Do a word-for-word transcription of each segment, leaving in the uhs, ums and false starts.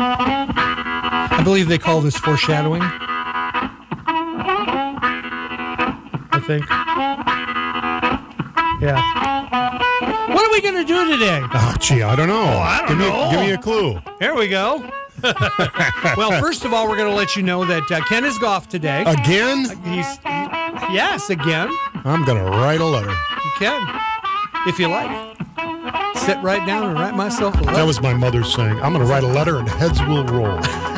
I believe they call this foreshadowing. I think. Yeah. What are we going to do today? Oh, gee, I don't know. Oh, I don't give me, know. Give me a clue. Here we go. Well, first of all, we're going to let you know that uh, Ken is off today. Again? He's he, yes, again. I'm going to write a letter. You can, if you like. Sit right down and write myself a letter. That was my mother saying, I'm going to write a letter and heads will roll.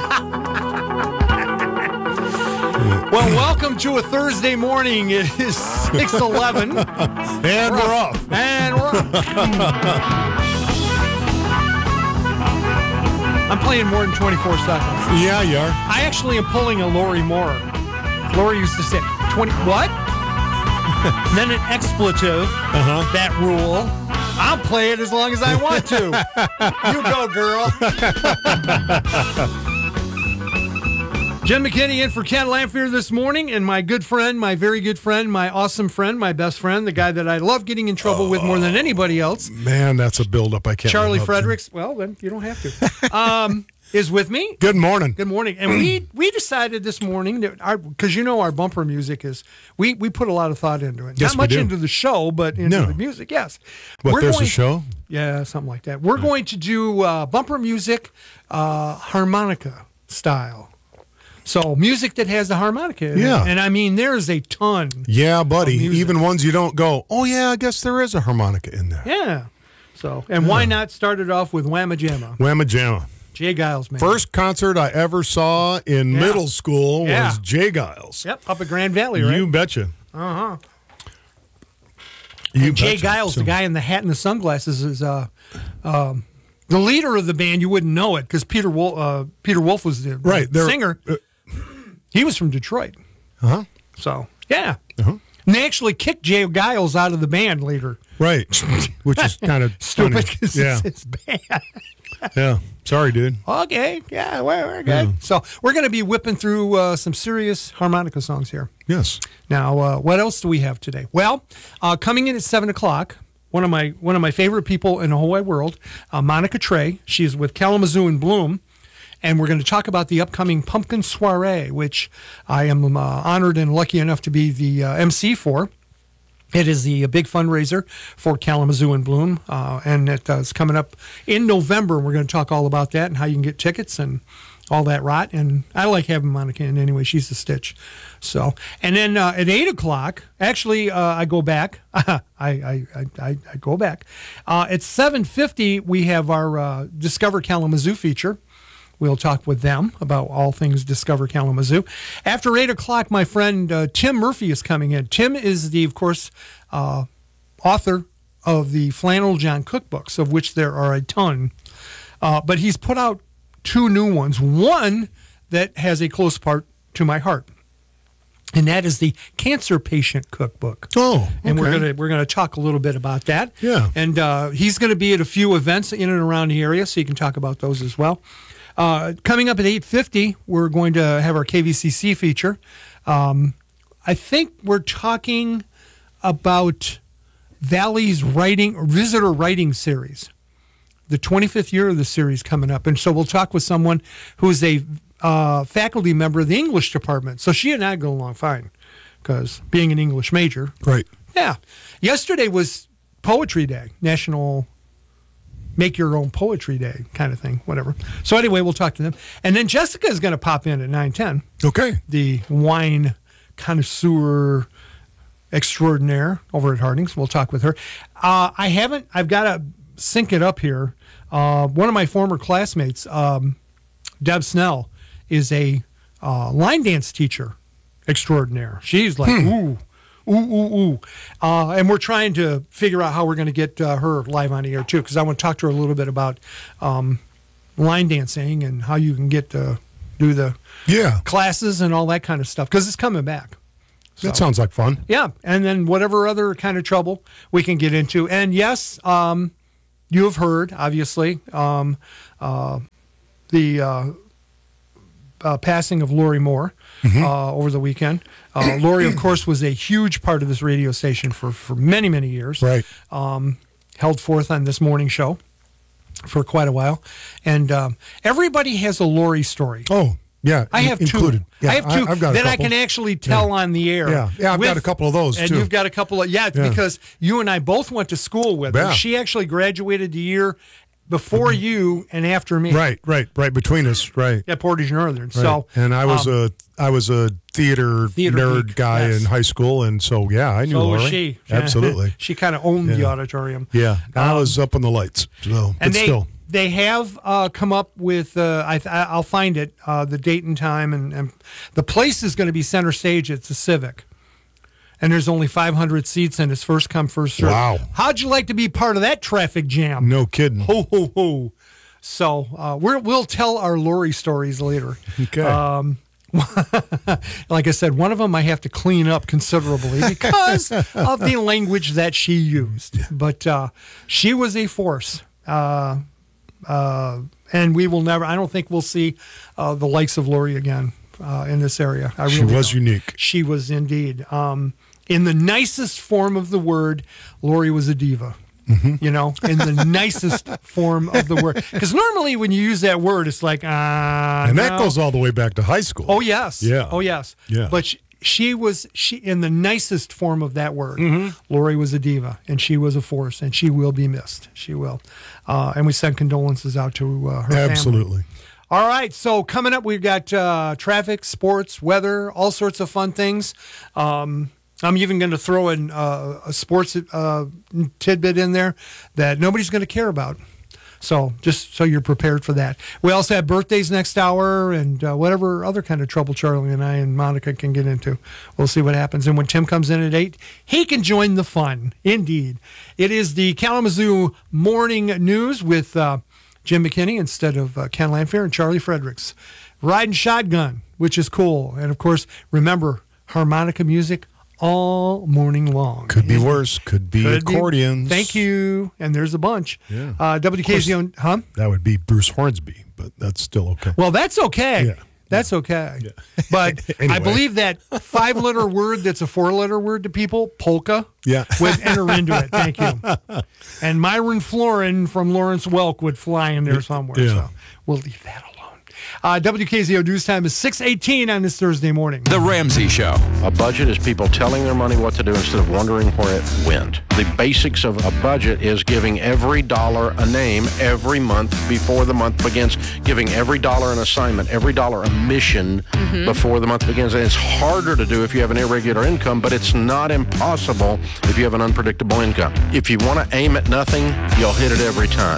Well, welcome to a Thursday morning. It is six eleven. And we're, we're off. And we're off. I'm playing more than twenty-four seconds. Yeah, you are. I actually am pulling a Lori Moore. Lori used to say, twenty what? Then an expletive, uh-huh. that rule. I'll play it as long as I want to. You go, girl. Jen McKinney in for Ken Lamphere this morning, and my good friend, my very good friend, my awesome friend, my best friend, the guy that I love getting in trouble oh, with more than anybody else. Man, that's a buildup I can't. Charlie Fredericks. Well, then you don't have to. Um, is with me. Good morning. Good morning. And we we decided this morning that our because you know our bumper music is we we put a lot of thought into it. Yes, Not much we do. into the show, but into no. the music. Yes. What? We're there's going, a show. Yeah, something like that. We're going to do uh, bumper music, uh, harmonica style. So music that has a harmonica in yeah. it. And I mean, there's a ton. Yeah, buddy. Even ones you don't go, oh, yeah, I guess there is a harmonica in there. Yeah. So, and yeah. why not start it off with Whamma Jamma? Whamma Jamma. Jay Giles, man. First concert I ever saw in yeah. middle school was yeah. Jay Giles. Yep, up at Grand Valley, right? You betcha. Uh-huh. You and Jay betcha. Giles, so, the guy in the hat and the sunglasses, is uh, um, the leader of the band. You wouldn't know it because Peter Wolf, uh, Peter Wolf was the right, singer. Uh, He was from Detroit. Uh-huh. So, yeah. Uh-huh. And they actually kicked Jay Giles out of the band later. Right. Which is kind of stupid because yeah. it's his band. Yeah. Sorry, dude. Okay. Yeah, we're, we're good. Yeah. So we're going to be whipping through uh, some serious harmonica songs here. Yes. Now, uh, what else do we have today? Well, uh, coming in at seven o'clock, one of my one of my favorite people in the whole wide world, uh, Monica Trey. She's with Kalamazoo and Bloom. And we're going to talk about the upcoming Pumpkin Soiree, which I am uh, honored and lucky enough to be the uh, M C for. It is the uh, big fundraiser for Kalamazoo and Bloom, uh, and it uh, is coming up in November. We're going to talk all about that and how you can get tickets and all that rot. And I like having Monica in anyway. She's a stitch. So, and then uh, at eight o'clock, actually, uh, I go back. I, I, I, I go back. Uh, at seven fifty, we have our uh, Discover Kalamazoo feature. We'll talk with them about all things Discover Kalamazoo. After eight o'clock, my friend uh, Tim Murphy is coming in. Tim is the, of course, uh, author of the Flannel John cookbooks, of which there are a ton. Uh, but he's put out two new ones. One that has a close part to my heart, and that is the Cancer Patient Cookbook. Oh, okay. And we're gonna we're gonna talk a little bit about that. Yeah. And uh, he's going to be at a few events in and around the area, so you can talk about those as well. Uh, coming up at eight fifty, we're going to have our K V C C feature. Um, I think we're talking about Valley's writing or visitor writing series, the twenty-fifth year of the series coming up. And so we'll talk with someone who's a uh, faculty member of the English department. So she and I go along fine because being an English major. Right. Yeah. Yesterday was Poetry Day, National Make Your Own Poetry Day kind of thing, whatever. So anyway, we'll talk to them. And then Jessica is going to pop in at nine ten. Okay. The wine connoisseur extraordinaire over at Harding's. We'll talk with her. Uh, I haven't, I've got to sync it up here. Uh, one of my former classmates, um, Deb Snell, is a uh, line dance teacher extraordinaire. She's like, hmm. ooh. Ooh, ooh, ooh. Uh, and we're trying to figure out how we're going to get uh, her live on the air, too, because I want to talk to her a little bit about um, line dancing and how you can get to do the yeah. classes and all that kind of stuff, because it's coming back. So, that sounds like fun. Yeah, and then whatever other kind of trouble we can get into. And, yes, um, you have heard, obviously, um, uh, the uh, uh, passing of Lori Moore. Mm-hmm. Uh, over the weekend. Uh, Lori, of course, was a huge part of this radio station for, for many, many years. Right. Um, held forth on this morning show. for quite a while. And um, everybody has a Lori story. Oh, yeah. I have included. two. Yeah, I have two I, I've got a that I couple. can actually tell Yeah. on the air. Yeah, yeah, I've with- got a couple of those, and too. you've got a couple of, yeah, Yeah. because you and I both went to school with her. Yeah. She actually graduated the year before you and after me. Right, right, right between us, right. At Portage Northern. right. So, and I was um, a I was a theater, Theater nerd geek, guy yes. in high school, and so yeah, I knew so Lori. was she. Absolutely. She kind of owned the Yeah. auditorium. Yeah, I was up on the lights, so And but they still. they have uh, come up with uh, I, I- I'll find it uh, the date and time and, and the place is going to be center stage. It's the Civic, and there's only five hundred seats, and it's first come first serve. Wow. How'd you like to be part of that traffic jam? No kidding. Ho ho ho! So uh, we're, we'll tell our Lori stories later. Okay. Um, like I said, one of them I have to clean up considerably because of the language that she used. But uh, she was a force. Uh, uh, and we will never, I don't think we'll see uh, the likes of Lori again uh, in this area. I She really was don't. unique. She was indeed. Um, in the nicest form of the word, Lori was a diva. Mm-hmm. You know, in the nicest form of the word. Because normally when you use that word, it's like, ah. And that no. goes all the way back to high school. Oh, yes. Yeah. Oh, yes. Yeah. But she, she was, she in the nicest form of that word. Mm-hmm. Lori was a diva, and she was a force, and she will be missed. She will. Uh, and we send condolences out to uh, her family. Absolutely. All right, so coming up, we've got uh, traffic, sports, weather, all sorts of fun things. Um, I'm even going to throw in uh, a sports uh, tidbit in there that nobody's going to care about. So just so you're prepared for that. We also have birthdays next hour and uh, whatever other kind of trouble Charlie and I and Monica can get into. We'll see what happens. And when Tim comes in at eight, he can join the fun. Indeed. It is the Kalamazoo Morning News with uh, Jim McKinney instead of uh, Ken Lanfair and Charlie Fredericks. Riding shotgun, which is cool. And, of course, remember, harmonica music all morning long. Could be worse. Could be Could be- accordions. Thank you. And there's a bunch. Yeah. Uh, W K Z O, huh? That would be Bruce Hornsby, but that's still okay. Well, that's okay. Yeah. That's okay. But I Anyway. believe that five letter word that's a four letter word to people, polka, Yeah. would enter into it. Thank you. And Myron Florin from Lawrence Welk would fly in there somewhere. Yeah. So we'll leave that alone. Uh, W K Z O news time is six eighteen on this Thursday morning. The Ramsey Show. A budget is people telling their money what to do instead of wondering where it went. The basics of a budget is giving every dollar a name every month before the month begins, giving every dollar an assignment, every dollar a mission before the month begins. And it's harder to do if you have an irregular income, but it's not impossible if you have an unpredictable income. If you want to aim at nothing, you'll hit it every time.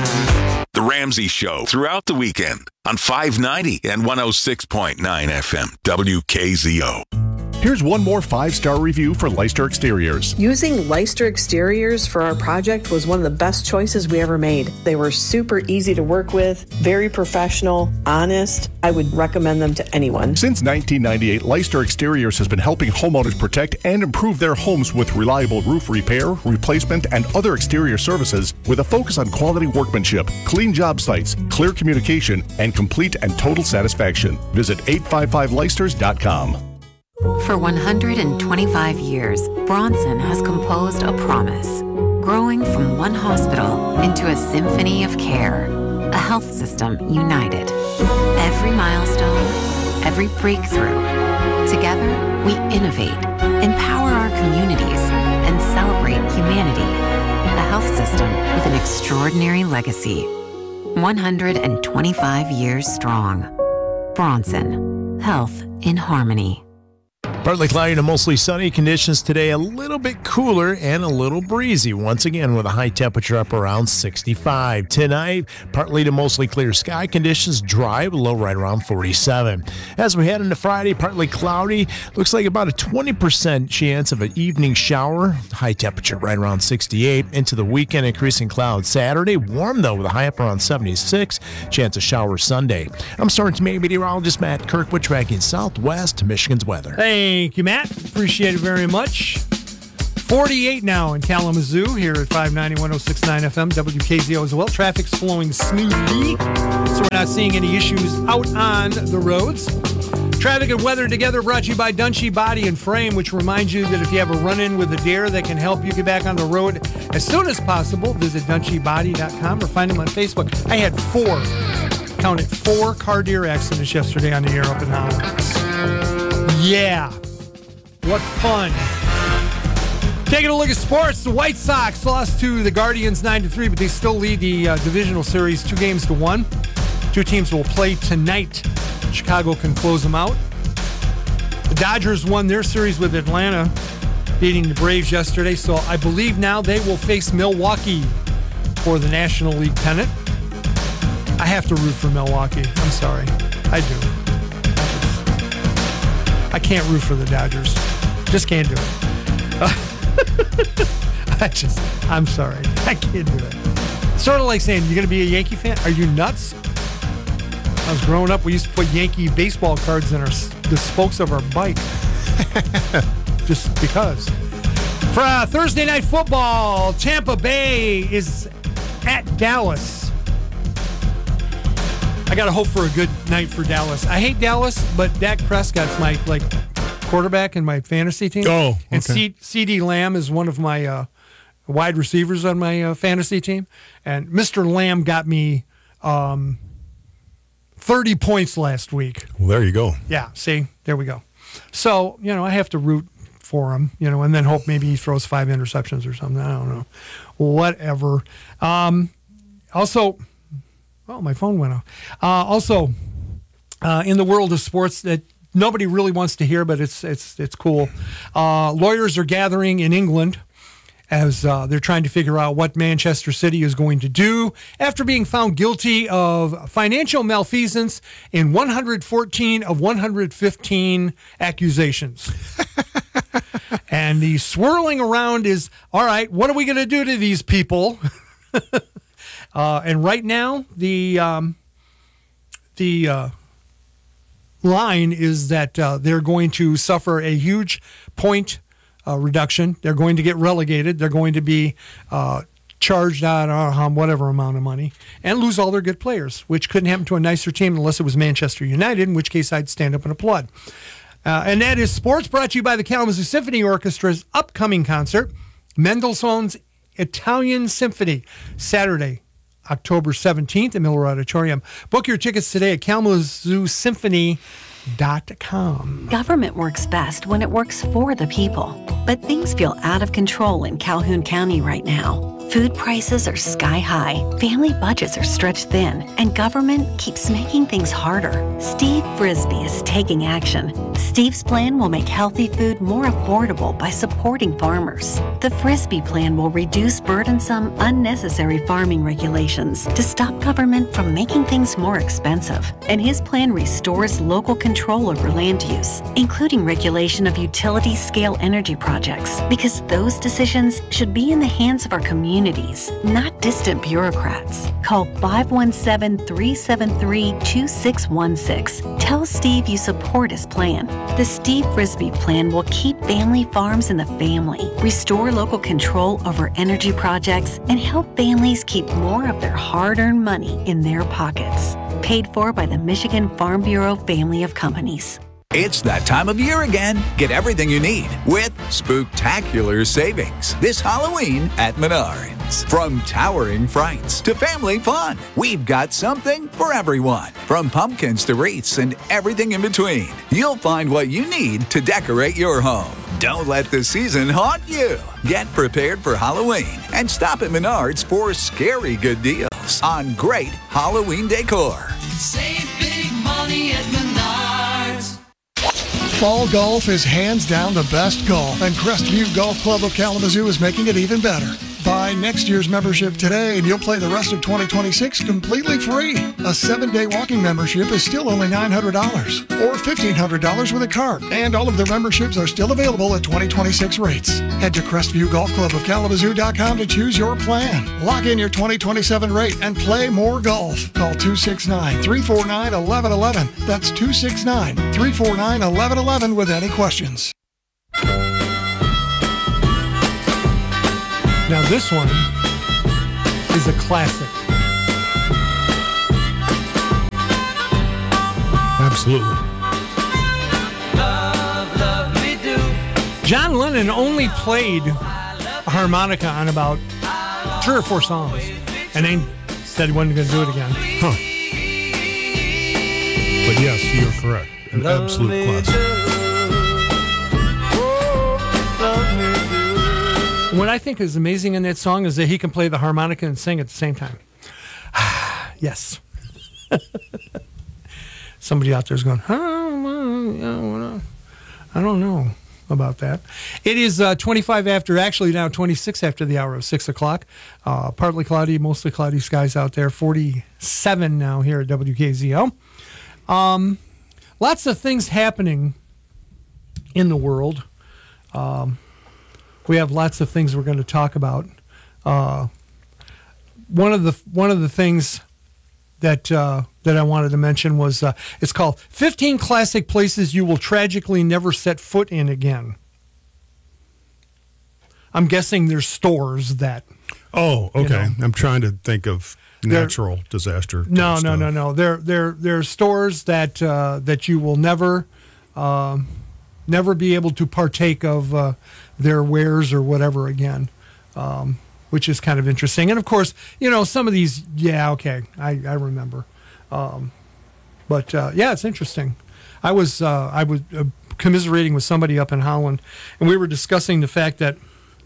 The Ramsey Show throughout the weekend on five ninety and one oh six point nine F M W K Z O. Here's one more five-star review for Leicester Exteriors. Using Leicester Exteriors for our project was one of the best choices we ever made. They were super easy to work with, very professional, honest. I would recommend them to anyone. Since nineteen ninety-eight, Leicester Exteriors has been helping homeowners protect and improve their homes with reliable roof repair, replacement, and other exterior services with a focus on quality workmanship, clean job sites, clear communication, and complete and total satisfaction. Visit eight five five leicesters dot com. For one hundred twenty-five years, Bronson has composed a promise, growing from one hospital into a symphony of care, a health system united. Every milestone, every breakthrough. Together, we innovate, empower our communities, and celebrate humanity. A health system with an extraordinary legacy. one hundred twenty-five years strong. Bronson, health in harmony. Partly cloudy to mostly sunny conditions today, a little bit cooler and a little breezy once again with a high temperature up around sixty-five. Tonight, partly to mostly clear sky conditions, dry, low right around forty-seven. As we head into Friday, partly cloudy, looks like about a twenty percent chance of an evening shower, high temperature right around sixty-eight. Into the weekend, increasing clouds Saturday, warm though with a high up around seventy-six, chance of showers Sunday. I'm Storm meteorologist Matt Kirkwood tracking southwest Michigan's weather. Thank you, Matt. Appreciate it very much. forty-eight now in Kalamazoo here at five ninety, one oh six point nine F M, W K Z O as well. Traffic's flowing smoothly, so we're not seeing any issues out on the roads. Traffic and weather together brought to you by Dunshee Body and Frame, which reminds you that if you have a run-in with a deer that can help you get back on the road as soon as possible, visit dunshee body dot com or find them on Facebook. I had four, counted four car deer accidents yesterday on the air up in Holland. Yeah. What fun. Taking a look at sports, the White Sox lost to the Guardians nine to three, but they still lead the uh, divisional series two games to one. Two teams will play tonight. Chicago can close them out. The Dodgers won their series with Atlanta, beating the Braves yesterday, so I believe now they will face Milwaukee for the National League pennant. I have to root for Milwaukee. I'm sorry. I do. I can't root for the Dodgers. Just can't do it. Uh, I just, I'm sorry. I can't do it. Sort of like saying, you're going to be a Yankee fan? Are you nuts? I was growing up, we used to put Yankee baseball cards in our the spokes of our bike. Just because. For uh, Thursday Night Football, Tampa Bay is at Dallas. I got to hope for a good night for Dallas. I hate Dallas, but Dak Prescott's my like quarterback in my fantasy team. Oh, okay. And C- C.D. Lamb is one of my uh, wide receivers on my uh, fantasy team. And Mister Lamb got me... Um, thirty points last week. Well, there you go. Yeah, see? There we go. So, you know, I have to root for him, you know, and then hope maybe he throws five interceptions or something. I don't know. Whatever. Um, also, oh, my phone went off. Uh, also, uh, in the world of sports that nobody really wants to hear, but it's it's it's cool. Uh, lawyers are gathering in England as uh, they're trying to figure out what Manchester City is going to do after being found guilty of financial malfeasance in one hundred fourteen of one hundred fifteen accusations. And the swirling around is, all right, what are we going to do to these people? uh, and right now, the um, the uh, line is that uh, they're going to suffer a huge point Uh, reduction. They're going to get relegated. They're going to be uh, charged out uh, whatever amount of money and lose all their good players, which couldn't happen to a nicer team unless it was Manchester United, in which case I'd stand up and applaud. Uh, and that is sports, brought to you by the Kalamazoo Symphony Orchestra's upcoming concert, Mendelssohn's Italian Symphony, Saturday, October seventeenth at Miller Auditorium. Book your tickets today at kalamazoo symphony dot com. Government works best when it works for the people. But things feel out of control in Calhoun County right now. Food prices are sky high, family budgets are stretched thin, and government keeps making things harder. Steve Frisbee is taking action. Steve's plan will make healthy food more affordable by supporting farmers. The Frisbee plan will reduce burdensome, unnecessary farming regulations to stop government from making things more expensive. And his plan restores local control over land use, including regulation of utility-scale energy projects, because those decisions should be in the hands of our communities, not distant bureaucrats. Call five one seven, three seven three, two six one six. Tell Steve you support his plan. The Steve Frisbee plan will keep family farms in the family, restore local control over energy projects, and help families keep more of their hard-earned money in their pockets. Paid for by the Michigan Farm Bureau family of companies. It's that time of year again. Get everything you need with spooktacular savings this Halloween at Menards. From towering frights to family fun, we've got something for everyone. From pumpkins to wreaths and everything in between, you'll find what you need to decorate your home. Don't let the season haunt you. Get prepared for Halloween and stop at Menards for scary good deals on great Halloween decor. Save big money at Menards. Fall golf is hands down the best golf, and Crestview Golf Club of Kalamazoo is making it even better. Buy next year's membership today and you'll play the rest of twenty twenty-six completely free. A seven-day walking membership is still only nine hundred dollars or fifteen hundred dollars with a card. And all of their memberships are still available at twenty twenty-six rates. Head to Crestview Golf Club of Kalamazoo dot com to choose your plan. Lock in your twenty twenty-seven rate and play more golf. Call two six nine, three four nine, one one one one. That's two six nine, three four nine, one one one one with any questions. Now this one is a classic. Absolutely. John Lennon only played a harmonica on about three or four songs, and then said he wasn't going to do it again. Huh. But yes, you're correct. An absolute classic. What I think is amazing in that song is that he can play the harmonica and sing at the same time. Yes. Somebody out there is going, oh, I don't know about that. It is uh, twenty-five after, actually now twenty-six after the hour of six o'clock. Uh, partly cloudy, mostly cloudy skies out there. forty-seven now here at W K Z O. Um, lots of things happening in the world. Um, we have lots of things we're going to talk about. Uh, one of the one of the things that uh, that I wanted to mention was uh, it's called fifteen Classic Places You Will Tragically Never Set Foot in Again. I'm guessing there's stores that. Oh, okay. You know, I'm trying to think of natural disaster. No, no, no, no. There, there, there are stores that uh, that you will never, um, never be able to partake of uh, their wares or whatever again. Um, which is kind of interesting. And, of course, you know, some of these, yeah, okay, I, I remember. Um, but, uh, yeah, it's interesting. I was uh, I was uh, commiserating with somebody up in Holland, and we were discussing the fact that,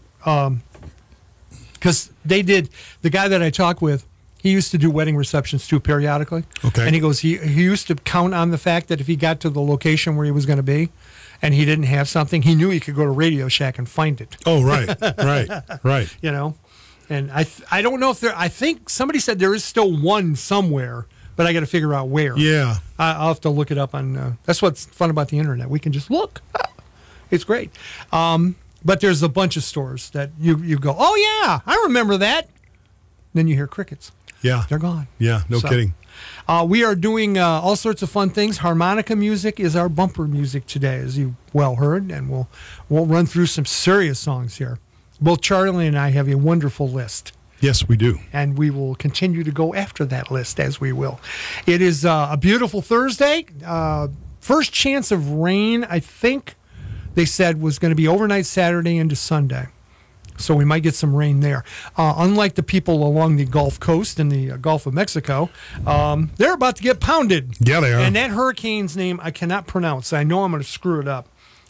because um, they did, the guy that I talk with, he used to do wedding receptions, too, periodically. Okay. And he goes, he, he used to count on the fact that if he got to the location where he was going to be, and he didn't have something, he knew he could go to Radio Shack and find it. Oh, right, right, right. You know? And I th- I don't know if there, I think somebody said there is still one somewhere, but I got to figure out where. Yeah. I, I'll have to look it up on, uh, that's what's fun about the internet. We can just look. It's great. Um, but there's a bunch of stores that you, you go, oh yeah, I remember that. Then you hear crickets. Yeah. They're gone. Yeah, no So, kidding. Uh, we are doing uh, all sorts of fun things. Harmonica music is our bumper music today, as you well heard, and we'll we'll run through some serious songs here. Both Charlie and I have a wonderful list. Yes, we do. And we will continue to go after that list as we will. It is uh, a beautiful Thursday. Uh, first chance of rain, I think they said, was going to be overnight Saturday into Sunday. So we might get some rain there. Uh, unlike the people along the Gulf Coast and the uh, Gulf of Mexico, um, they're about to get pounded. Yeah, they are. And that hurricane's name I cannot pronounce. I know I'm going to screw it up.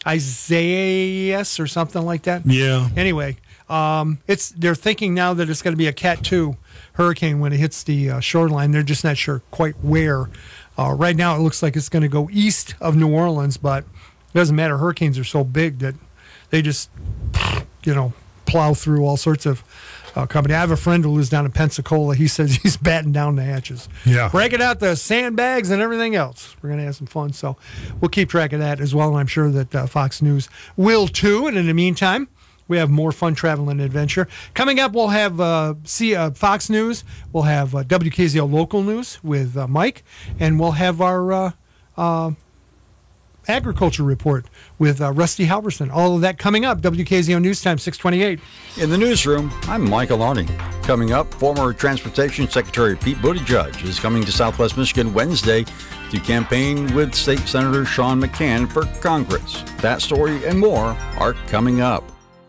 Isaias or something like that. Yeah. Anyway, um, it's they're thinking now that it's going to be a Cat two hurricane when it hits the uh, shoreline. They're just not sure quite where. Uh, right now, it looks like it's going to go east of New Orleans, but it doesn't matter. Hurricanes are so big that they just, you know, plow through all sorts of uh, company. I have a friend who lives down in Pensacola. He says he's batting down the hatches. Yeah. Breaking out the sandbags and everything else. We're going to have some fun. So we'll keep track of that as well. And I'm sure that uh, Fox News will too. And in the meantime, we have more fun travel and adventure. Coming up, we'll have uh, see, uh, Fox News. We'll have uh, W K Z O Local News with uh, Mike. And we'll have our uh, uh, Agriculture Report with uh, Rusty Halverson. All of that coming up. W K Z O News Time, six twenty-eight. In the newsroom, I'm Michael Arning. Coming up, former Transportation Secretary Pete Buttigieg is coming to Southwest Michigan Wednesday to campaign with State Senator Sean McCann for Congress. That story and more are coming up.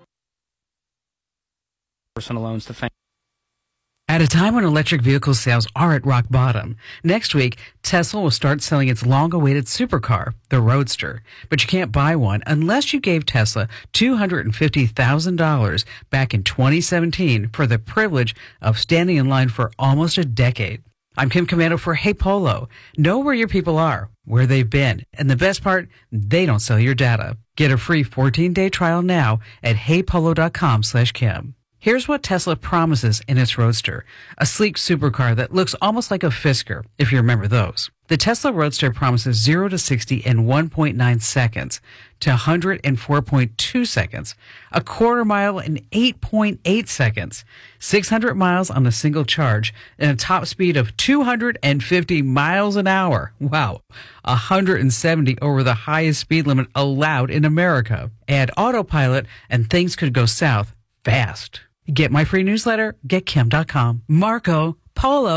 Personal loans to families. At a time when electric vehicle sales are at rock bottom, next week, Tesla will start selling its long-awaited supercar, the Roadster. But you can't buy one unless you gave Tesla two hundred fifty thousand dollars back in twenty seventeen for the privilege of standing in line for almost a decade. I'm Kim Commando for Hey Polo. Know where your people are, where they've been, and the best part, they don't sell your data. Get a free fourteen-day trial now at heypolo.com slash Kim. Here's what Tesla promises in its Roadster, a sleek supercar that looks almost like a Fisker, if you remember those. The Tesla Roadster promises zero to sixty in one point nine seconds, to one hundred in four point two seconds, a quarter mile in eight point eight seconds, six hundred miles on a single charge, and a top speed of two hundred fifty miles an hour. Wow, one hundred seventy over the highest speed limit allowed in America. Add autopilot, and things could go south fast. Get my free newsletter, get kim dot com. Marco Polo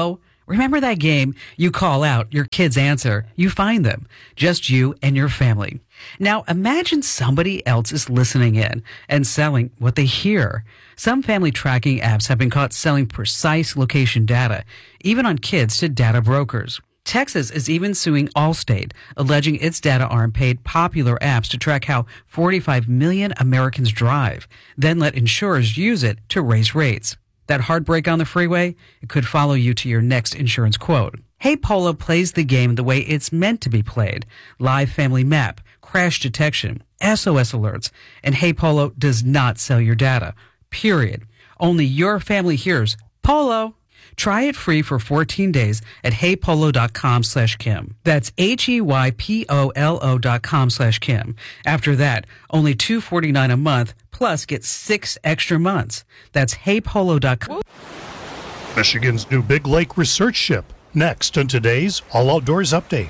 Remember that game? You call out, your kids answer, you find them. Just you and your family. Now imagine somebody else is listening in and selling what they hear. Some family tracking apps have been caught selling precise location data, even on kids, to data brokers. Texas is even suing Allstate, alleging its data arm paid popular apps to track how forty-five million Americans drive, then let insurers use it to raise rates. That heartbreak on the freeway, it could follow you to your next insurance quote. Hey Polo plays the game the way it's meant to be played. Live family map, crash detection, S O S alerts, and Hey Polo does not sell your data. Period. Only your family hears Polo. Try it free for fourteen days at heypolo.com slash Kim. That's H-E-Y-P-O-L-O dot com slash Kim. After that, only two dollars and forty-nine cents a month, plus get six extra months. That's heypolo dot com. Michigan's new Big Lake research ship. Next on today's All Outdoors Update.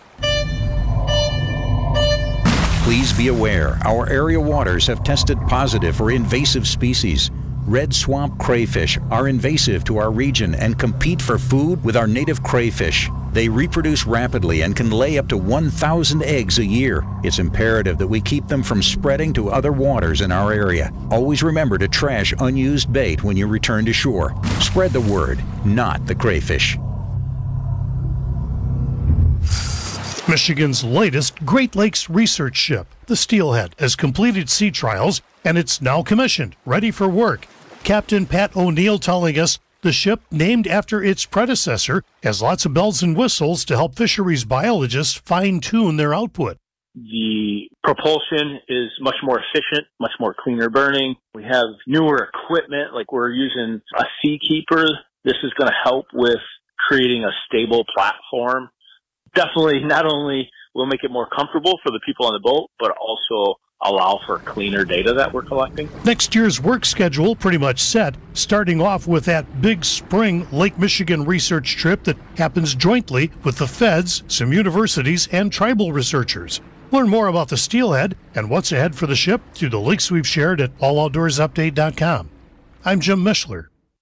Please be aware, our area waters have tested positive for invasive species. Red swamp crayfish are invasive to our region and compete for food with our native crayfish. They reproduce rapidly and can lay up to one thousand eggs a year. It's imperative that we keep them from spreading to other waters in our area. Always remember to trash unused bait when you return to shore. Spread the word, not the crayfish. Michigan's latest Great Lakes research ship, the Steelhead, has completed sea trials and it's now commissioned, ready for work. Captain Pat O'Neill telling us the ship, named after its predecessor, has lots of bells and whistles to help fisheries biologists fine-tune their output. The propulsion is much more efficient, much more cleaner burning. We have newer equipment, like we're using a Seakeeper. This is going to help with creating a stable platform. Definitely not only will make it more comfortable for the people on the boat, but also allow for cleaner data that we're collecting. Next year's work schedule pretty much set, starting off with that big spring Lake Michigan research trip that happens jointly with the feds, some universities, and tribal researchers. Learn more about the Steelhead and what's ahead for the ship through the links we've shared at all outdoors update dot com. I'm Jim Mishler.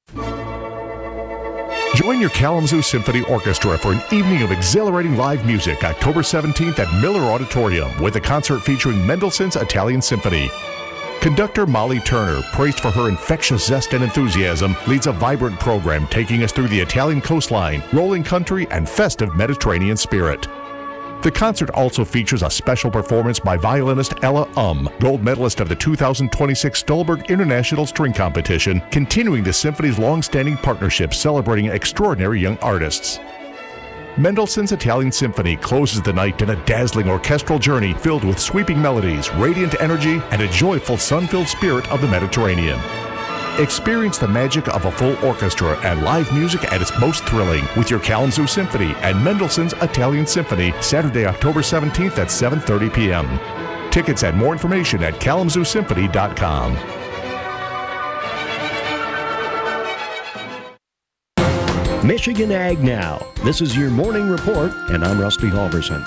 Join your Kalamazoo Symphony Orchestra for an evening of exhilarating live music October seventeenth at Miller Auditorium with a concert featuring Mendelssohn's Italian Symphony. Conductor Molly Turner, praised for her infectious zest and enthusiasm, leads a vibrant program taking us through the Italian coastline, rolling country, and festive Mediterranean spirit. The concert also features a special performance by violinist Ella Um, gold medalist of the two thousand twenty-six Stolberg International String Competition, continuing the symphony's long-standing partnership celebrating extraordinary young artists. Mendelssohn's Italian Symphony closes the night in a dazzling orchestral journey filled with sweeping melodies, radiant energy, and a joyful sun-filled spirit of the Mediterranean. Experience the magic of a full orchestra and live music at its most thrilling with your Kalamazoo Symphony and Mendelssohn's Italian Symphony Saturday, October seventeenth at seven thirty p.m. Tickets and more information at kalamazoo symphony dot com. Michigan Ag Now. This is your morning report, and I'm Rusty Halverson.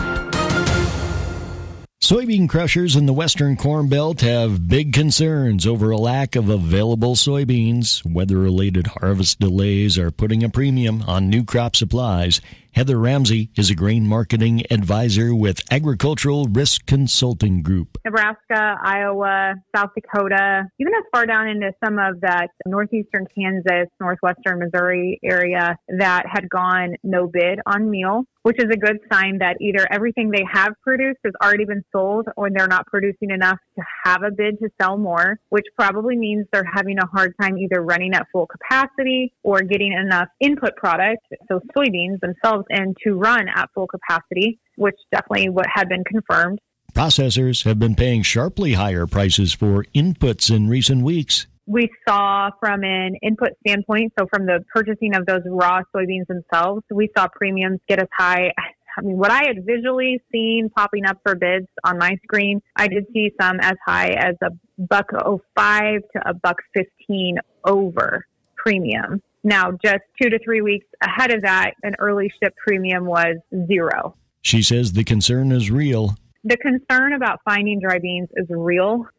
Soybean crushers in the Western Corn Belt have big concerns over a lack of available soybeans. Weather-related harvest delays are putting a premium on new crop supplies. Heather Ramsey is a grain marketing advisor with Agricultural Risk Consulting Group. Nebraska, Iowa, South Dakota, even as far down into some of that northeastern Kansas, northwestern Missouri area that had gone no bid on meal, which is a good sign that either everything they have produced has already been sold or they're not producing enough to have a bid to sell more, which probably means they're having a hard time either running at full capacity or getting enough input product, so soybeans themselves, and to run at full capacity, which definitely what had been confirmed. Processors have been paying sharply higher prices for inputs in recent weeks. We saw from an input standpoint, so from the purchasing of those raw soybeans themselves, we saw premiums get as high. I mean, what I had visually seen popping up for bids on my screen, I did see some as high as a buck oh five to a buck fifteen over premium. Now, just two to three weeks ahead of that, an early ship premium was zero. She says the concern is real. The concern about finding dry beans is real.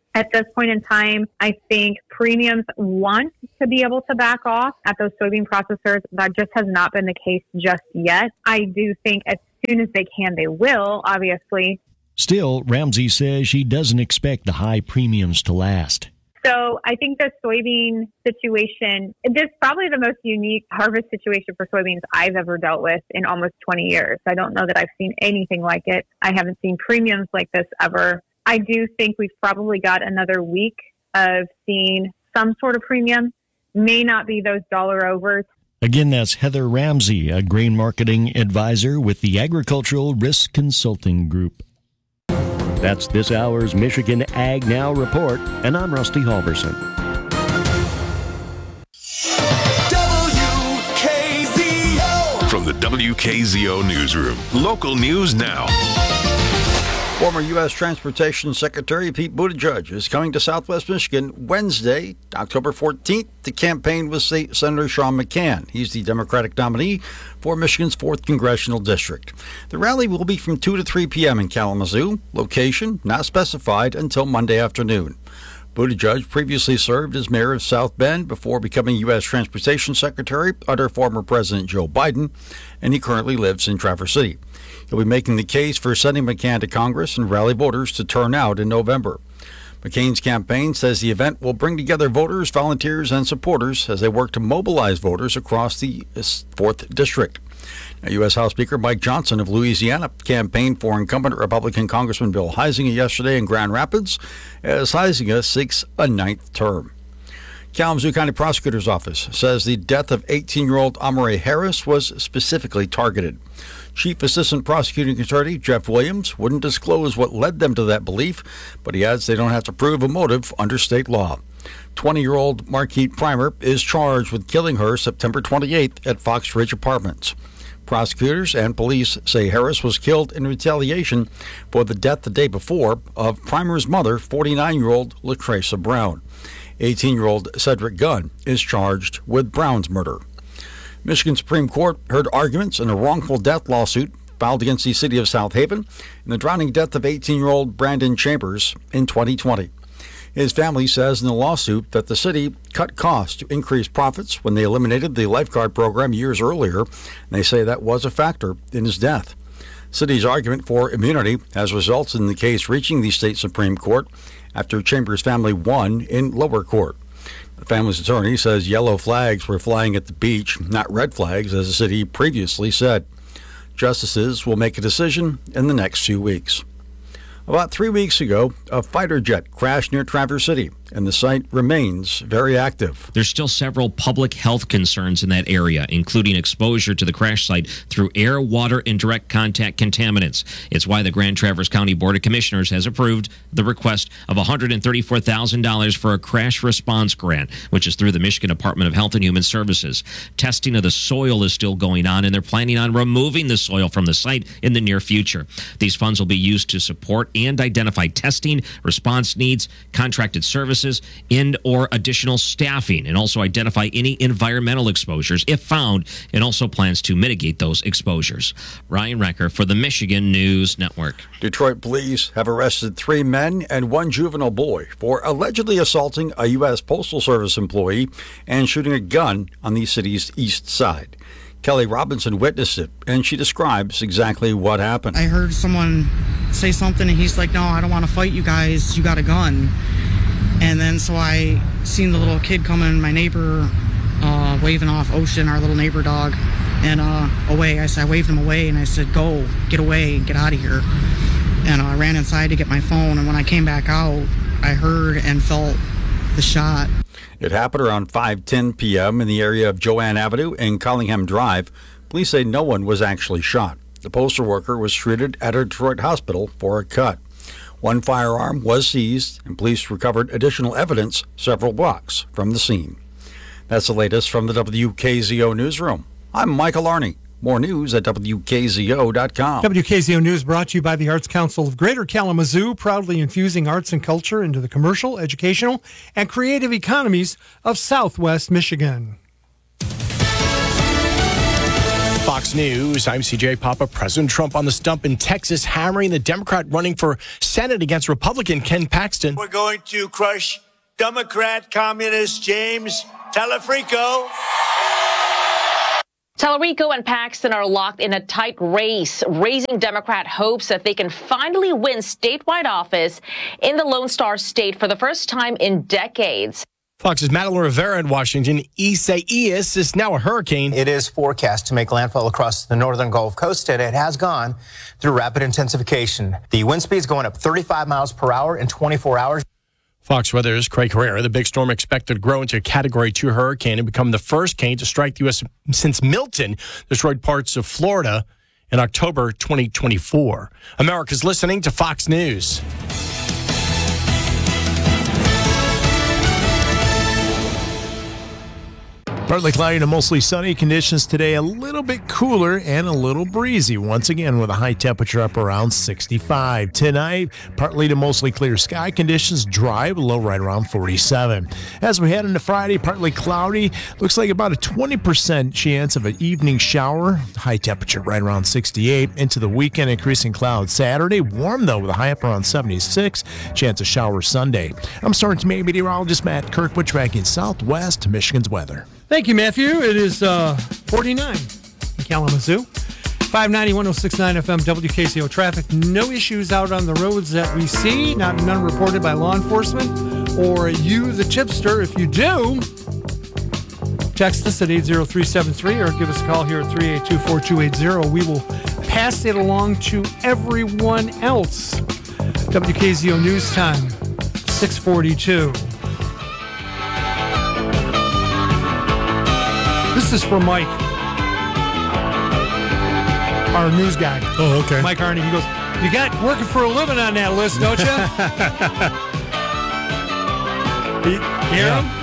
At this point in time, I think premiums want to be able to back off at those soybean processors. That just has not been the case just yet. I do think as soon as they can, they will, obviously. Still, Ramsey says she doesn't expect the high premiums to last. So I think the soybean situation, this is probably the most unique harvest situation for soybeans I've ever dealt with in almost twenty years. I don't know that I've seen anything like it. I haven't seen premiums like this ever. I do think we've probably got another week of seeing some sort of premium. May not be those dollar overs. Again, that's Heather Ramsey, a grain marketing advisor with the Agricultural Risk Consulting Group. That's this hour's Michigan Ag Now Report, and I'm Rusty Halverson. W K Z O. From the W K Z O Newsroom, local news now. Former U S Transportation Secretary Pete Buttigieg is coming to Southwest Michigan Wednesday, October fourteenth, to campaign with State Senator Sean McCann. He's the Democratic nominee for Michigan's fourth Congressional District. The rally will be from two to three p.m. in Kalamazoo. Location not specified until Monday afternoon. Buttigieg previously served as mayor of South Bend before becoming U S Transportation Secretary under former President Joe Biden, and he currently lives in Traverse City. He'll be making the case for sending McCann to Congress and rally voters to turn out in November. McCain's campaign says the event will bring together voters, volunteers, and supporters as they work to mobilize voters across the fourth District. Now, U S House Speaker Mike Johnson of Louisiana campaigned for incumbent Republican Congressman Bill Huizenga yesterday in Grand Rapids as Huizenga seeks a ninth term. Kalamazoo County Prosecutor's Office says the death of eighteen-year-old Amare Harris was specifically targeted. Chief Assistant Prosecuting Attorney Jeff Williams wouldn't disclose what led them to that belief, but he adds they don't have to prove a motive under state law. twenty-year-old Marquette Primer is charged with killing her September twenty-eighth at Fox Ridge Apartments. Prosecutors and police say Harris was killed in retaliation for the death the day before of Primer's mother, forty-nine-year-old LaTresa Brown. eighteen-year-old Cedric Gunn is charged with Brown's murder. Michigan Supreme Court heard arguments in a wrongful death lawsuit filed against the city of South Haven in the drowning death of eighteen-year-old Brandon Chambers in twenty twenty. His family says in the lawsuit that the city cut costs to increase profits when they eliminated the lifeguard program years earlier, and they say that was a factor in his death. City's argument for immunity has resulted in the case reaching the state Supreme Court after Chambers' family won in lower court. The family's attorney says yellow flags were flying at the beach, not red flags, as the city previously said. Justices will make a decision in the next few weeks. About three weeks ago, a fighter jet crashed near Traverse City, and the site remains very active. There's still several public health concerns in that area, including exposure to the crash site through air, water, and direct contact contaminants. It's why the Grand Traverse County Board of Commissioners has approved the request of one hundred thirty-four thousand dollars for a crash response grant, which is through the Michigan Department of Health and Human Services. Testing of the soil is still going on, and they're planning on removing the soil from the site in the near future. These funds will be used to support and identify testing, response needs, contracted services, and or additional staffing, and also identify any environmental exposures if found, and also plans to mitigate those exposures. Ryan Recker for the Michigan News Network. Detroit police have arrested three men and one juvenile boy for allegedly assaulting a U S Postal Service employee and shooting a gun on the city's east side. Kelly Robinson witnessed it, and she describes exactly what happened. I heard someone say something, and he's like, "No, I don't want to fight you guys. You got a gun." And then so I seen the little kid coming, my neighbor uh, waving off Ocean, our little neighbor dog, and uh, away. I said, I waved him away, and I said, "Go, get away, get out of here." And uh, I ran inside to get my phone, and when I came back out, I heard and felt the shot. It happened around five ten p.m. in the area of Joanne Avenue and Collingham Drive. Police say no one was actually shot. The postal worker was treated at a Detroit hospital for a cut. One firearm was seized, and police recovered additional evidence several blocks from the scene. That's the latest from the W K Z O Newsroom. I'm Michael Arney. More news at W K Z O dot com. W K Z O News brought to you by the Arts Council of Greater Kalamazoo, proudly infusing arts and culture into the commercial, educational, and creative economies of Southwest Michigan. Fox News, I'm C J Papa. President Trump on the stump in Texas, hammering the Democrat running for Senate against Republican Ken Paxton. We're going to crush Democrat communist James Telefrico. Tallarico and Paxton are locked in a tight race, raising Democrat hopes that they can finally win statewide office in the Lone Star State for the first time in decades. Fox's Madeline Rivera in Washington. Isaias is now a hurricane. It is forecast to make landfall across the northern Gulf Coast, and it has gone through rapid intensification. The wind speed is going up thirty-five miles per hour in twenty-four hours. Fox Weather's Craig Herrera. The big storm expected to grow into a Category two hurricane and become the first cane to strike the U S since Milton destroyed parts of Florida in October twenty twenty-four. America's listening to Fox News. Partly cloudy to mostly sunny conditions today. A little bit cooler and a little breezy once again with a high temperature up around sixty-five. Tonight, partly to mostly clear sky conditions, dry, low right around forty-seven. As we head into Friday, partly cloudy. Looks like about a twenty percent chance of an evening shower. High temperature right around sixty-eight. Into the weekend, increasing clouds. Saturday, warm though with a high up around seventy-six. Chance of showers Sunday. I'm Starting meteorologist Matt Kirkwood tracking Southwest Michigan's weather. Thank you, Matthew. It is uh, forty-nine in Kalamazoo. five ninety, one oh six point nine F M, W K C O traffic. No issues out on the roads that we see. Not none reported by law enforcement or you, the tipster. If you do, text us at eight zero three seven three or give us a call here at three eight two, four two eight zero. We will pass it along to everyone else. W K Z O News Time, six forty-two. This is for Mike, our news guy. Oh, okay. Mike Arney. He goes, you got working for a living on that list, don't you? you hear Yeah. him?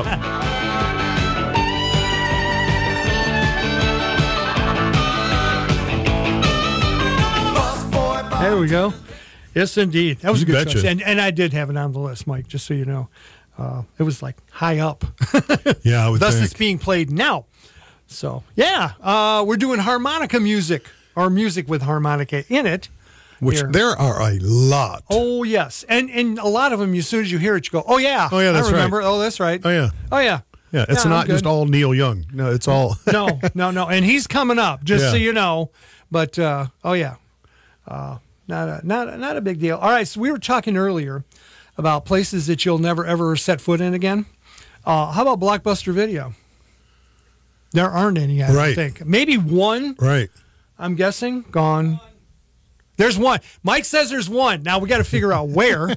Yeah. There we go. Yes, indeed. That was You a good betcha. choice. And, and I did have it on the list, Mike, just so you know. Uh, it was like high up. Yeah, I would Thus, think. it's being played now. So, yeah, uh, we're doing harmonica music, or music with harmonica in it. Which here. there are a lot. Oh, yes. And and a lot of them, as soon as you hear it, you go, oh, yeah. Oh, yeah, that's I remember. right. Oh, that's right. Oh, yeah. Oh, yeah. Yeah, it's Yeah, I'm not just good. all Neil Young. No, it's all. no, no, no. And he's coming up, just so Yeah. you know. But, uh, oh, yeah. Uh, not, a, not, a, not a big deal. All right, so we were talking earlier about places that you'll never, ever set foot in again. Uh, how about Blockbuster Video? There aren't any, I don't Right. think. Maybe one, Right. I'm guessing. Gone. There's one. Mike says there's one. Now we got to figure out where.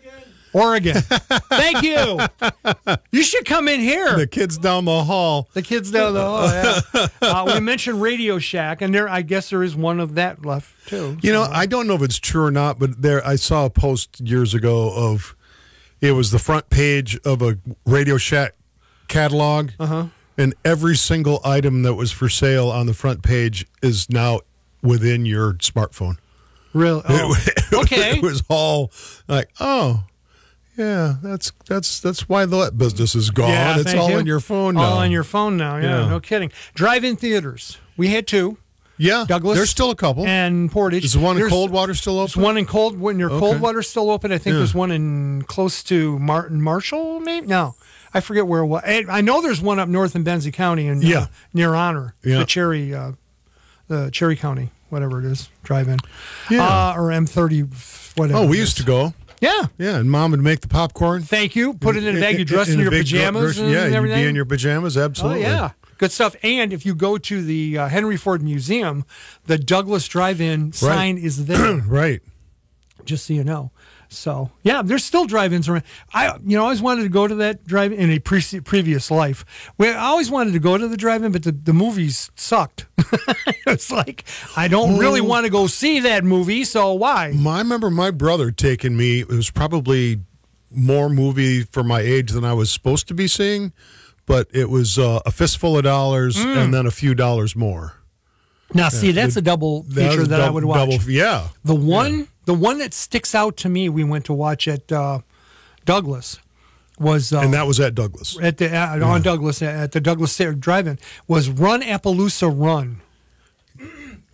Oregon. Thank you. You should come in here. The kids down the hall. The kids down the hall, yeah. Uh, we mentioned Radio Shack, and there, I guess there is one of that left, too. You know, I don't know if it's true or not, but there I saw a post years ago of it was the front page of a Radio Shack catalog, uh-huh. and every single item that was for sale on the front page is now within your smartphone. Really? Oh. It, Okay. It was all like, oh, yeah, that's that's that's why that business is gone. Yeah, it's thank all you. on your phone now. All on your phone now, yeah, Yeah. no kidding. Drive-in theaters. We had two. Yeah, Douglas. there's still a couple. And Portage. Is the one in There's- Coldwater still There's open? one in Cold, when your Okay. Coldwater's still open. I think Yeah. there's one in close to Martin Marshall, maybe? No, I forget where it was. I I know there's one up north in Benzie County and Yeah. uh, near Honor, Yeah. the Cherry, uh, the Cherry County, whatever it is, drive-in. Yeah. Uh, or M thirty, whatever. Oh, we it used is. to go. Yeah. Yeah, and Mom would make the popcorn. Thank you. Put it in a bag. You dress in, a your big gro- pajamas grocery- and yeah, everything. you'd be in your pajamas, absolutely. Oh, yeah. Good stuff. And if you go to the uh, Henry Ford Museum, the Douglas Drive-In sign is there. Right. Just so you know. So, yeah, there's still drive-ins around. I, you know, I always wanted to go to that drive-in in a pre- previous life. Where I always wanted to go to the drive-in, but the, the movies sucked. It's like, I don't really Oh. want to go see that movie, so why? My, I remember my brother taking me. It was probably more movie for my age than I was supposed to be seeing, but it was uh, a fistful of dollars Mm. and then a few dollars more. Now, see, that's a double That feature was that I dou- would watch. double- yeah. The one, the one that sticks out to me, we went to watch at uh, Douglas, was uh, And that was at Douglas. at the uh, on Douglas at the Douglas Drive-In was Run Appaloosa Run.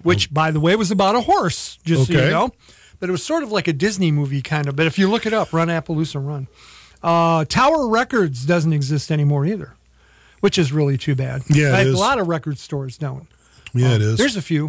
which, by the way, was about a horse, just so Okay. you know. But it was sort of like a Disney movie, kind of. But if you look it up, Run Appaloosa Run. Uh, Tower Records doesn't exist anymore either, which is really too bad. Yeah, it Like, is. a lot of record stores don't. Yeah, it is. There's a few.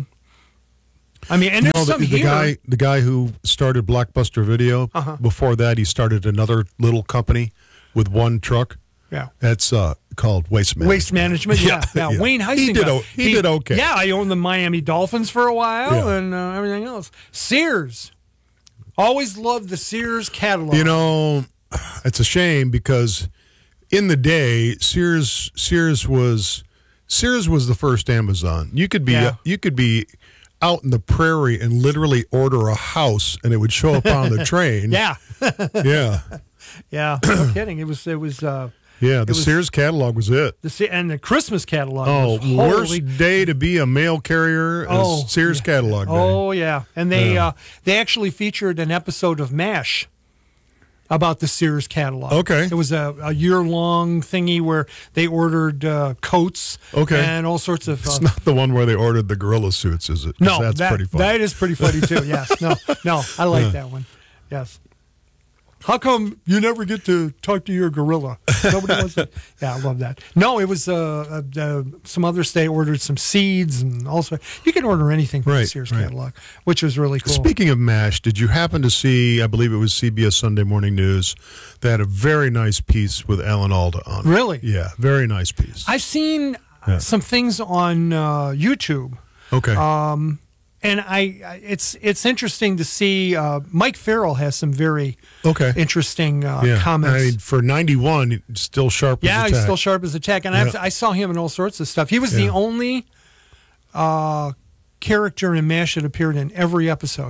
I mean, and You there's know, some the, the here. guy, the guy who started Blockbuster Video. Uh-huh. Before that, he started another little company with one truck. Yeah. That's uh, called Waste Management. Waste Management, yeah. yeah. Yeah. Wayne Heisinger. He did o- he did okay. Yeah, I owned the Miami Dolphins for a while Yeah. and uh, everything else. Sears. Always loved the Sears catalog. You know, it's a shame because in the day, Sears Sears was Sears was the first Amazon. You could be Yeah. you could be out in the prairie and literally order a house and it would show up on the train. Yeah. Yeah. Yeah, no kidding. It was, it was, uh, Yeah, the it was- Sears catalog was it. the Se- and the Christmas catalog. Oh, was holy- worst day to be a mail carrier is Oh, Sears catalog day. Oh yeah, and they Yeah. uh, they actually featured an episode of MASH about the Sears catalog. Okay. It was a, a year long thingy where they ordered uh, coats. Okay. And all sorts of. It's Uh, not the one where they ordered the gorilla suits, is it? 'Cause no, that's that, pretty funny. that is pretty funny too. Yes. No. No. I like Yeah. that one. Yes. How come you never get to talk to your gorilla? Nobody wants to. Yeah, I love that. No, it was uh, uh, uh, some other state ordered some seeds and also you can order anything from the Right, Sears right. catalog, which was really cool. Speaking of MASH, did you happen to see, I believe it was C B S Sunday Morning News, they had a very nice piece with Alan Alda on it. Really? Yeah, very nice piece. I've seen Yeah. some things on uh, YouTube. Okay. Um, and I, I- it's it's interesting to see. Uh, Mike Farrell has some very okay. interesting uh, yeah. comments. I mean, for ninety-one, he's still sharp yeah, as a he's tack. still sharp as a tack, and Yeah. I've, I saw him in all sorts of stuff. He was the Yeah. only uh, character in MASH that appeared in every episode.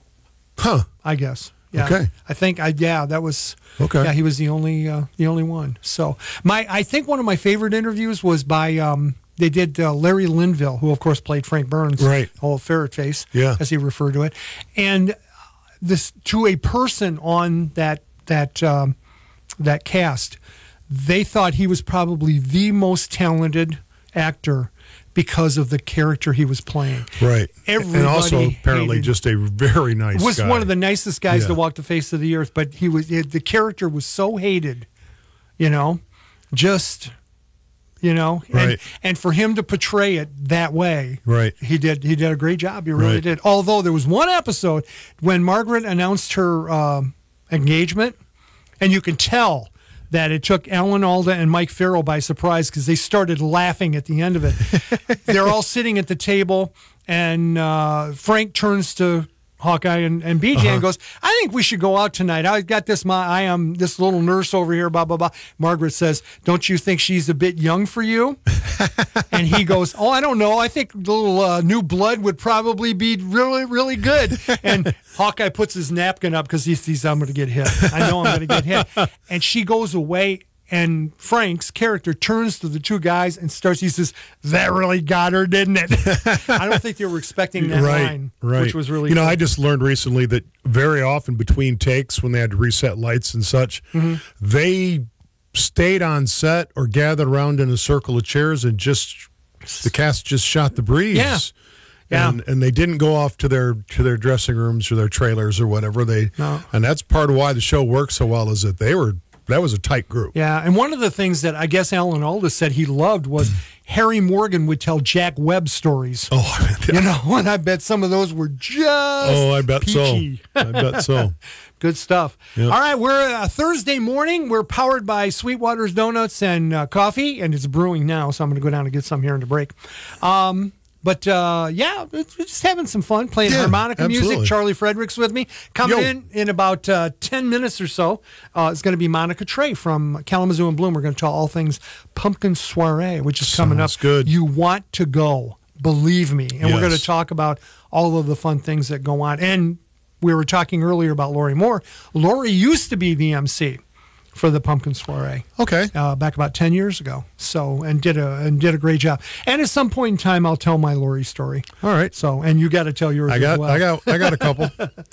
Huh. I guess. Yeah. Okay. I think I yeah that was Okay. Yeah, he was the only uh, the only one. So my I think one of my favorite interviews was by um, they did uh, Larry Linville, who of course played Frank Burns, Right. old ferret face, Yeah. as he referred to it, and this to a person on that that um, that cast, they thought he was probably the most talented actor because of the character he was playing. Right. Everybody and also apparently hated- just a very nice was guy. one of the nicest guys Yeah. to walk the face of the earth, but he was it, the character was so hated, you know, just you know, and, Right. and for him to portray it that way, Right. he did he did a great job. He really Right. did. Although there was one episode when Margaret announced her um, engagement, and you can tell that it took Alan Alda and Mike Farrell by surprise because they started laughing at the end of it. They're all sitting at the table, and uh, Frank turns to Hawkeye and, and B J Uh-huh. and goes, I think we should go out tonight. I got this, my, I am this little nurse over here, blah, blah, blah. Margaret says, don't you think she's a bit young for you? And he goes, oh, I don't know. I think a little uh, new blood would probably be really, really good. And Hawkeye puts his napkin up because he sees I'm going to get hit. I know I'm going to get hit. And she goes away. And Frank's character turns to the two guys and starts, he says, that really got her, didn't it? I don't think they were expecting that right, line, right. which was really You know, cool. I just learned recently that very often between takes when they had to reset lights and such, Mhm. they stayed on set or gathered around in a circle of chairs and just the cast just shot the breeze. Yeah. Yeah. And, and they didn't go off to their to their dressing rooms or their trailers or whatever. They No. and that's part of why the show worked so well is that they were that was a tight group. Yeah, and one of the things that I guess Alan Alda said he loved was Harry Morgan would tell Jack Webb stories. Oh, you know, and I bet some of those were just Oh, I bet peachy. so. I bet so. Good stuff. Yep. All right, we're uh, Thursday morning. We're powered by Sweetwater's Donuts and uh, coffee, and it's brewing now, so I'm going to go down and get some here in the break. Um, but uh, yeah, it's, we're just having some fun playing Yeah, harmonica music. absolutely. Charlie Fredericks with me. Coming Yo. in in about uh, ten minutes or so uh, is going to be Monica Trey from Kalamazoo and Bloom. We're going to tell all things Pumpkin Soiree, which is coming up. Sounds good. You want to go, believe me. And we're Yes. going to talk about all of the fun things that go on. And we were talking earlier about Lori Moore. Lori used to be the M C for the Pumpkin Soiree. Okay. Uh, back about ten years ago. So, and did a and did a great job. And at some point in time, I'll tell my Lori story. All right. So, and you got to tell yours I got as well. I got I got a couple.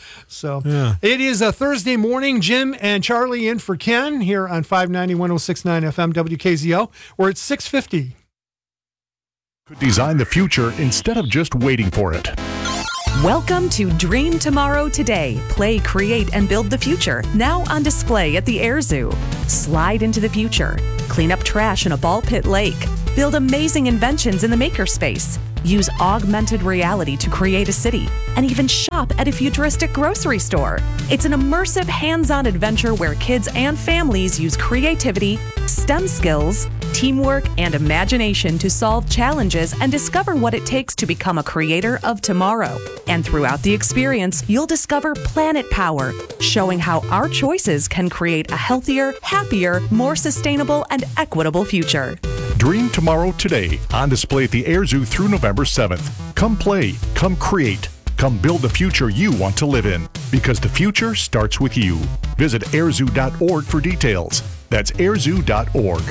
So Yeah. it is a Thursday morning. Jim and Charlie in for Ken here on five ninety, one oh six point nine F M W K Z O. We're at six fifty. Could design the future instead of just waiting for it. Welcome to Dream Tomorrow Today. Play, create, and build the future. Now on display at the Air Zoo. Slide into the future. Clean up trash in a ball pit lake. Build amazing inventions in the makerspace. Use augmented reality to create a city. And even shop at a futuristic grocery store. It's an immersive, hands-on adventure where kids and families use creativity, STEM skills, teamwork, and imagination to solve challenges and discover what it takes to become a creator of tomorrow. And throughout the experience, you'll discover Planet Power, showing how our choices can create a healthier, happier, more sustainable, and equitable future. Dream Tomorrow Today, on display at the Air Zoo through November seventh. Come play, come create, come build the future you want to live in, because the future starts with you. Visit air zoo dot org for details. That's air zoo dot org.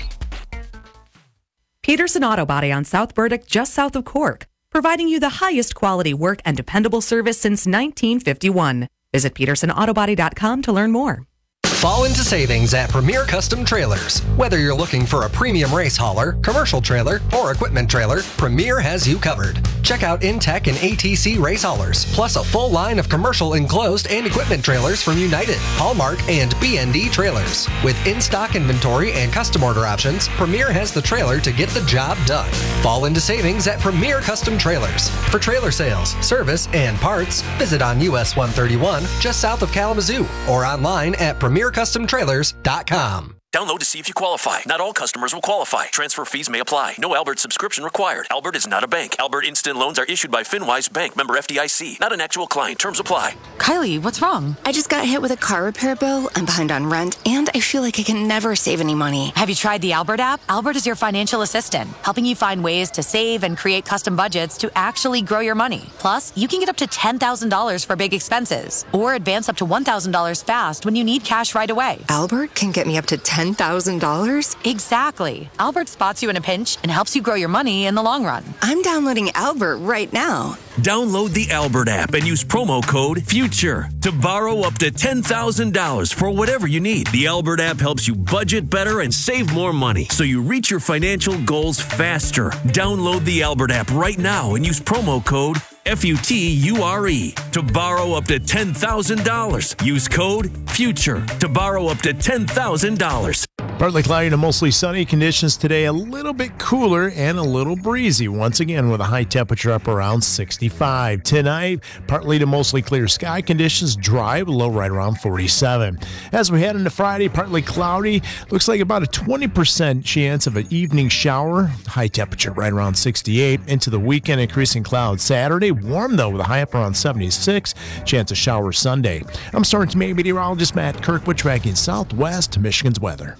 Peterson Auto Body on South Burdick, just south of Cork, providing you the highest quality work and dependable service since nineteen fifty-one. Visit peterson auto body dot com to learn more. Fall into savings at Premier Custom Trailers. Whether you're looking for a premium race hauler, commercial trailer, or equipment trailer, Premier has you covered. Check out Intech and A T C race haulers, plus a full line of commercial enclosed and equipment trailers from United, Hallmark, and B and D Trailers. With in-stock inventory and custom order options, Premier has the trailer to get the job done. Fall into savings at Premier Custom Trailers. For trailer sales, service, and parts, visit on U S one thirty-one, just south of Kalamazoo, or online at premier custom trailers dot com. Download to see if you qualify. Not all customers will qualify. Transfer fees may apply. No Albert subscription required. Albert is not a bank. Albert Instant Loans are issued by FinWise Bank, member F D I C. Not an actual client. Terms apply. Kylie, what's wrong? I just got hit with a car repair bill. I'm behind on rent, and I feel like I can never save any money. Have you tried the Albert app? Albert is your financial assistant, helping you find ways to save and create custom budgets to actually grow your money. Plus, you can get up to ten thousand dollars for big expenses, or advance up to one thousand dollars fast when you need cash right away. Albert can get me up to ten thousand dollars? Exactly. Albert spots you in a pinch and helps you grow your money in the long run. I'm downloading Albert right now. Download the Albert app and use promo code FUTURE to borrow up to ten thousand dollars for whatever you need. The Albert app helps you budget better and save more money, so you reach your financial goals faster. Download the Albert app right now and use promo code F U T U R E to borrow up to ten thousand dollars. Use code FUTURE to borrow up to ten thousand dollars. Partly cloudy to mostly sunny conditions today, a little bit cooler and a little breezy once again with a high temperature up around sixty-five. Tonight, partly to mostly clear sky conditions, dry, low right around forty-seven. As we head into Friday, partly cloudy, looks like about a twenty percent chance of an evening shower, high temperature right around sixty-eight. Into the weekend, increasing clouds. Saturday, warm though with a high up around seventy-six, chance of showers Sunday. I'm Starting meteorologist Matt Kirkwood tracking Southwest Michigan's weather.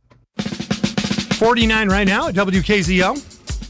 forty-nine right now at W K Z O.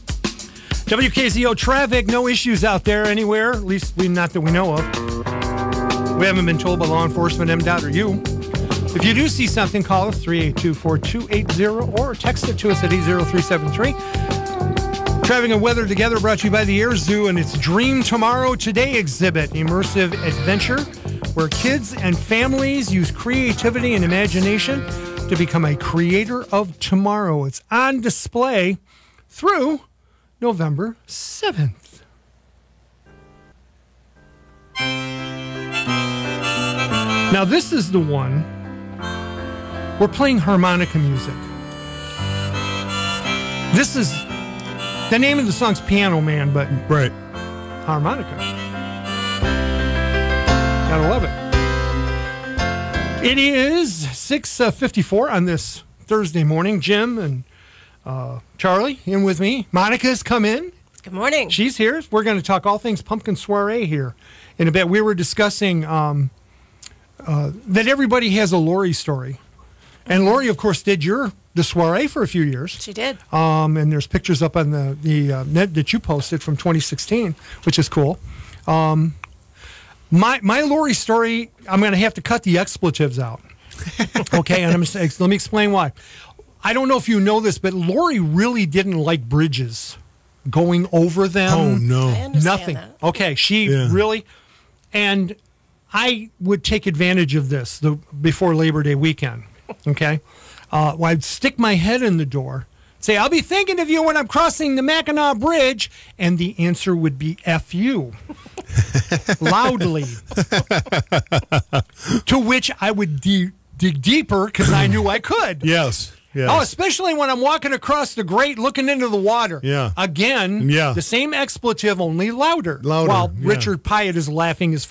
W K Z O traffic, no issues out there anywhere, at least we not that we know of. We haven't been told by law enforcement, M D O T or you. If you do see something, call us three eight two, four two eight zero or text it to us at eight zero three seven three. Traffic and weather together brought to you by the Air Zoo and its Dream Tomorrow Today exhibit, immersive adventure where kids and families use creativity and imagination to become a creator of tomorrow. It's on display through November seventh. Now, this is the one we're playing harmonica music. This is the name of the song's Piano Man, but right, harmonica. Gotta love it. It is six fifty-four on this Thursday morning. Jim and uh, Charlie in with me. Monica's come in. Good morning. She's here. We're going to talk all things pumpkin soiree here in a bit. We were discussing um, uh, that everybody has a Lori story. And Lori, of course, did your the soiree for a few years. She did. Um, and there's pictures up on the, the uh, net that you posted from twenty sixteen, which is cool. Um, my my Lori story, I'm going to have to cut the expletives out. Okay, and I'm gonna, let me explain why. I don't know if you know this, but Lori really didn't like bridges, going over them. Oh, no. I understand Nothing. that. Okay, she Yeah. really, and I would take advantage of this the before Labor Day weekend. Okay, uh, well, I'd stick my head in the door, Say, I'll be thinking of you when I'm crossing the Mackinac Bridge. And the answer would be F you. Loudly. To which I would de- dig deeper because I knew I could. Yes. Yes. Oh, especially when I'm walking across the grate looking into the water. Yeah. Again, Yeah. the same expletive, only louder. Louder, While yeah. Richard Pyatt is laughing his